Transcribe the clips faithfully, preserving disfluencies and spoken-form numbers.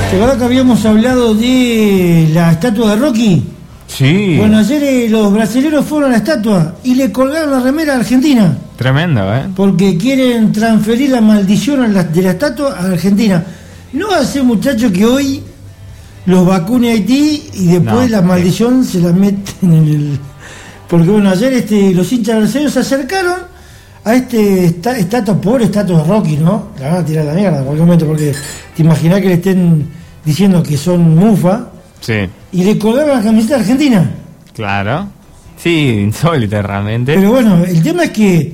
¿Te acuerdas que habíamos hablado de la estatua de Rocky? Sí. Bueno, ayer eh, los brasileños fueron a la estatua y le colgaron la remera a Argentina. Tremendo, ¿eh? Porque quieren transferir la maldición a la, de la estatua a Argentina. No hace, muchachos, que hoy los vacune a Haití y después no, la maldición sí. se la meten en el... Porque bueno, ayer este, los hinchas brasileños se acercaron a este esta, estatua, pobre estatua de Rocky, ¿no? La van a tirar a la mierda en cualquier momento, porque te imaginás que le estén diciendo que son mufa. Sí. Y le colgaron la camiseta de Argentina. Claro. Sí, insólita realmente. Pero bueno, el tema es que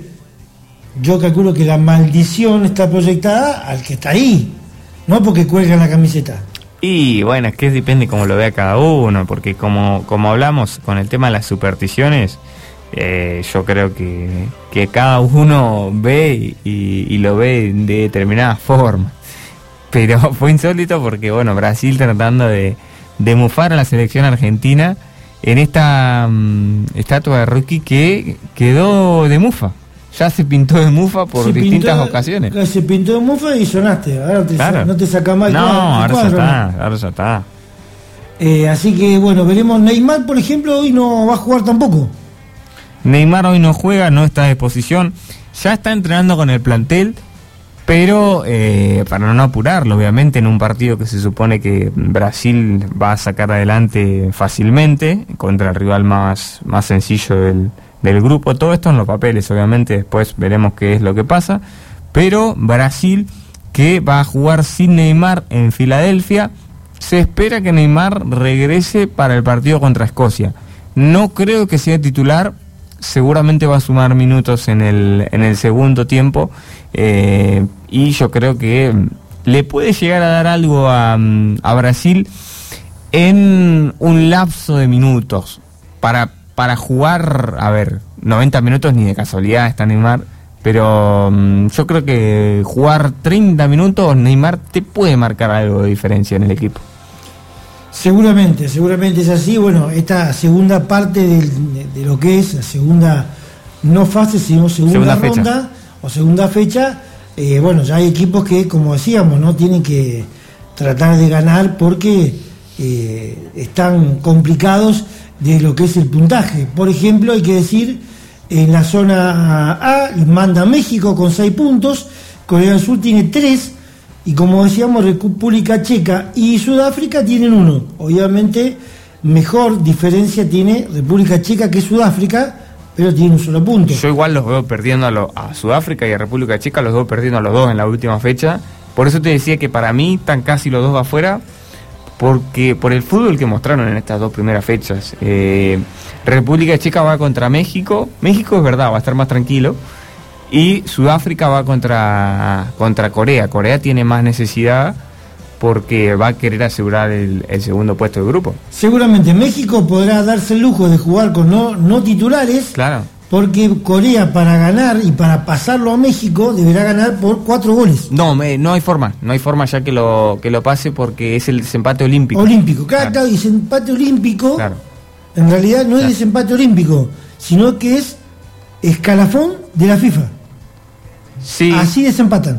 yo calculo que la maldición está proyectada al que está ahí, no porque cuelgan la camiseta. Y bueno, es que depende cómo lo vea cada uno, porque como, como hablamos con el tema de las supersticiones, eh, yo creo que, que cada uno ve y, y lo ve de determinada forma. Pero fue insólito porque, bueno, Brasil tratando de, de mufar a la selección argentina en esta um, estatua de Rocky que quedó de mufa. Ya se pintó de mufa por se distintas pintó, ocasiones. Se pintó de mufa y sonaste. Ahora te claro. sa- no te saca mal. No, cuadro, ahora cuadro, ya está, ¿no? ahora ya está. Eh, así que, bueno, veremos. Neymar, por ejemplo, hoy no va a jugar tampoco. Neymar hoy no juega, no está a disposición. Ya está entrenando con el plantel, pero eh, para no apurarlo, obviamente, en un partido que se supone que Brasil va a sacar adelante fácilmente contra el rival más, más sencillo del, del grupo. Todo esto en los papeles, obviamente, después veremos qué es lo que pasa. Pero Brasil, que va a jugar sin Neymar en Filadelfia, se espera que Neymar regrese para el partido contra Escocia. No creo que sea titular, seguramente va a sumar minutos en el, en el segundo tiempo, eh, y yo creo que le puede llegar a dar algo a, a Brasil en un lapso de minutos para, para jugar, a ver, noventa minutos ni de casualidad está Neymar, pero um, yo creo que jugar treinta minutos Neymar te puede marcar algo de diferencia en el equipo. Seguramente, seguramente es así. Bueno, esta segunda parte del, de, de lo que es la segunda, no fase, sino segunda, segunda ronda fecha. o segunda fecha, eh, bueno, ya hay equipos que, como decíamos, no tienen que tratar de ganar porque eh, están complicados de lo que es el puntaje. Por ejemplo, hay que decir, en la zona A manda México con seis puntos, Corea del Sur tiene tres, y como decíamos, República Checa y Sudáfrica tienen uno. Obviamente, mejor diferencia tiene República Checa que Sudáfrica, pero tiene un solo punto. Yo igual los veo perdiendo a, lo, a Sudáfrica y a República Checa, los veo perdiendo a los dos en la última fecha. Por eso te decía que para mí están casi los dos afuera, porque por el fútbol que mostraron en estas dos primeras fechas. Eh, República Checa va contra México. México es verdad, va a estar más tranquilo. Y Sudáfrica va contra, contra Corea. Corea tiene más necesidad porque va a querer asegurar el, el segundo puesto del grupo. Seguramente México podrá darse el lujo de jugar con no, no titulares. Claro. Porque Corea, para ganar y para pasarlo a México, deberá ganar por cuatro goles. No, me, no hay forma. No hay forma ya que lo, que lo pase porque es el desempate olímpico. Olímpico. Cada claro. desempate olímpico, claro. en realidad no claro. es desempate olímpico, sino que es escalafón de la FIFA. Sí. Así desempatan.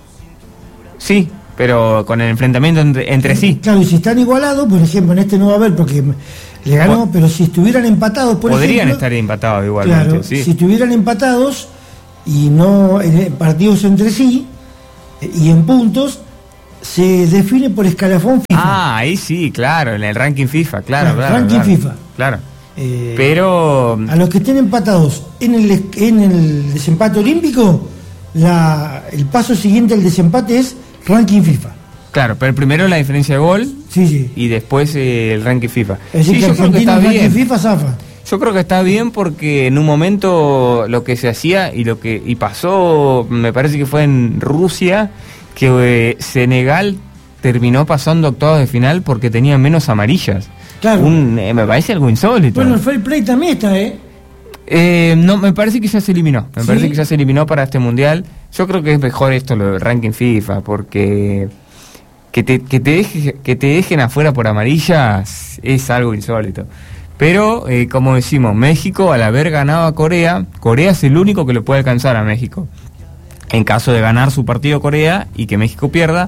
Sí, pero con el enfrentamiento entre, entre sí. Claro, y si están igualados, por ejemplo, en este no va a haber porque le ganó, o, pero si estuvieran empatados, por podrían ejemplo, estar empatados igualmente. Claro, sí. Si estuvieran empatados y no en partidos entre sí y en puntos, se define por escalafón FIFA. Ah, ahí sí, claro, en el ranking FIFA, claro, claro. claro ranking claro, FIFA. Claro. Eh, pero a los que estén empatados en el en el desempate olímpico, la el paso siguiente al desempate es ranking FIFA. Claro, pero primero la diferencia de gol, sí, sí. y después eh, el ranking FIFA. Es decir, sí, que yo creo que está ranking bien. FIFA zafa. Yo creo que está bien porque en un momento lo que se hacía y lo que y pasó, me parece que fue en Rusia, que eh, Senegal terminó pasando octavos de final porque tenía menos amarillas. Claro. Un, eh, me parece algo insólito. Bueno, el fair play también está, ¿eh? Eh, no, me parece que ya se eliminó. Me ¿Sí? parece que ya se eliminó para este mundial. Yo creo que es mejor esto, lo del ranking FIFA, porque que te, que te, deje, que te dejen afuera por amarillas es algo insólito. Pero, eh, como decimos, México, al haber ganado a Corea, Corea es el único que le puede alcanzar a México. En caso de ganar su partido Corea y que México pierda,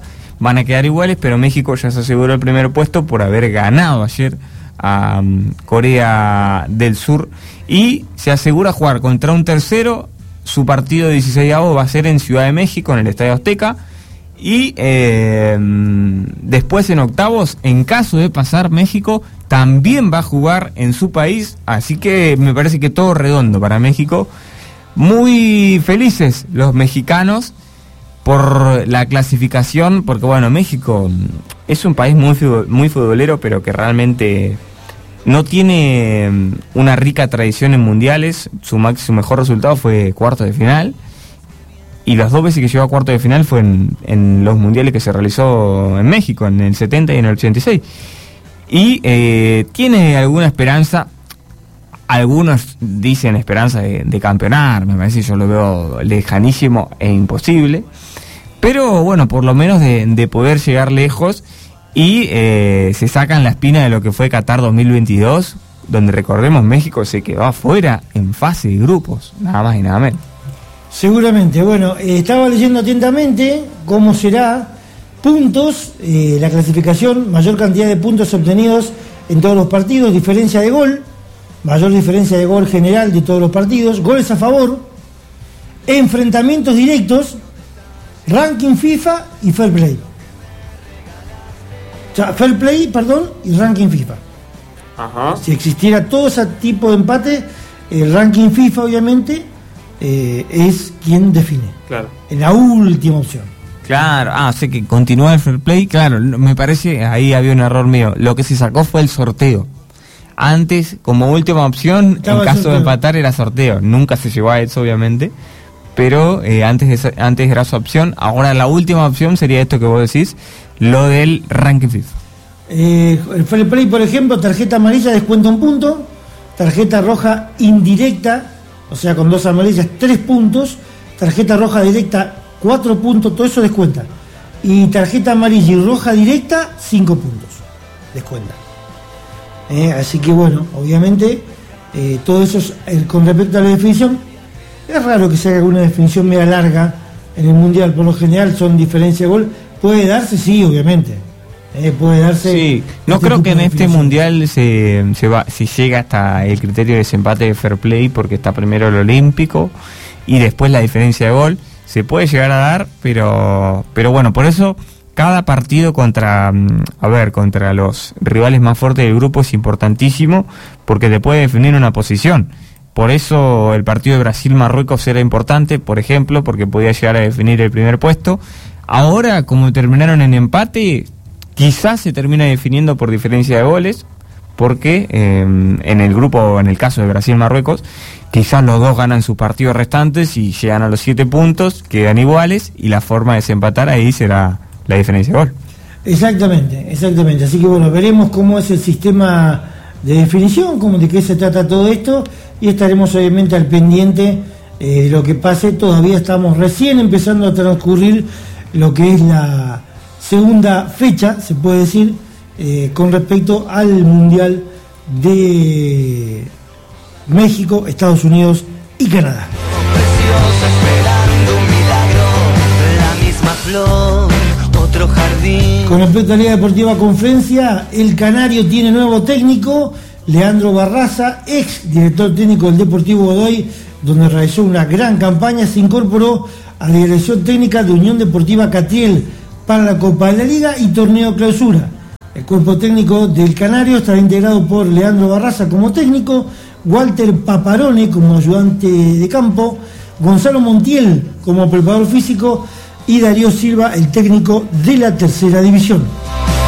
van a quedar iguales, pero México ya se aseguró el primer puesto por haber ganado ayer a um, Corea del Sur y se asegura jugar contra un tercero. Su partido dieciseisavo va a ser en Ciudad de México, en el Estadio Azteca, y eh, después en octavos, en caso de pasar México, también va a jugar en su país, así que me parece que todo redondo para México. Muy felices los mexicanos por la clasificación, porque bueno, México es un país muy, muy futbolero, pero que realmente no tiene una rica tradición en mundiales. Su, max, su mejor resultado fue cuarto de final, y las dos veces que llegó a cuarto de final fue en, en los mundiales que se realizó en México, en el setenta y en el ochenta y seis. Y eh, tiene alguna esperanza, algunos dicen esperanza de, de campeonar, me parece, yo lo veo lejanísimo e imposible, pero bueno, por lo menos de, de poder llegar lejos. Y eh, se sacan la espina de lo que fue Qatar dos mil veintidós, donde recordemos México se quedó afuera en fase de grupos, nada más y nada menos. Seguramente, bueno, eh, estaba leyendo atentamente cómo será puntos, eh, la clasificación, mayor cantidad de puntos obtenidos en todos los partidos, diferencia de gol, mayor diferencia de gol general de todos los partidos, goles a favor, enfrentamientos directos, ranking FIFA y fair play. O sea, fair play, perdón, y ranking FIFA. Ajá. Si existiera todo ese tipo de empate, el ranking FIFA, obviamente, eh, es quien define. Claro. En la última opción. Claro, ah, sé que continúa el fair play, claro, me parece, ahí había un error mío. Lo que se sacó fue el sorteo. Antes, como última opción, Estaba en caso sorteo. de empatar era sorteo. Nunca se llegó a eso, obviamente, pero eh, antes, de, antes era su opción. Ahora la última opción sería esto que vos decís, lo del ranking FIFA. Eh, el fair play, por ejemplo, tarjeta amarilla descuenta un punto, tarjeta roja indirecta, o sea, con dos amarillas, tres puntos, tarjeta roja directa, cuatro puntos, todo eso descuenta. Y tarjeta amarilla y roja directa, cinco puntos, descuenta. Eh, así que bueno, obviamente, eh, todo eso es, eh, con respecto a la definición, es raro que se haga una definición media larga en el Mundial, por lo general son diferencias de gol. Puede darse, sí, obviamente. Eh, puede darse. Sí, no este creo que en este mundial se, se, va, se llega hasta el criterio de desempate de fair play, porque está primero el olímpico y después la diferencia de gol. Se puede llegar a dar, pero pero bueno, por eso cada partido contra, a ver, contra los rivales más fuertes del grupo es importantísimo, porque te puede definir una posición. Por eso el partido de Brasil-Marruecos era importante, por ejemplo, porque podía llegar a definir el primer puesto. Ahora, como terminaron en empate, quizás se termina definiendo por diferencia de goles, porque eh, en el grupo, en el caso de Brasil-Marruecos, quizás los dos ganan sus partidos restantes y llegan a los siete puntos, quedan iguales, y la forma de desempatar ahí será la diferencia de gol. Exactamente, exactamente. Así que bueno, veremos cómo es el sistema de definición, cómo, de qué se trata todo esto, y estaremos obviamente al pendiente eh, de lo que pase. Todavía estamos recién empezando a transcurrir lo que es la segunda fecha, se puede decir, eh, con respecto al Mundial de México, Estados Unidos y Canadá. Con respecto a la Liga Deportiva Conferencia, el Canario tiene nuevo técnico, Leandro Barraza, ex director técnico del Deportivo Godoy, donde realizó una gran campaña, se incorporó a la dirección técnica de Unión Deportiva Catriel para la Copa de la Liga y Torneo Clausura. El cuerpo técnico del Canario estará integrado por Leandro Barraza como técnico, Walter Paparone como ayudante de campo, Gonzalo Montiel como preparador físico y Darío Silva, el técnico de la tercera división.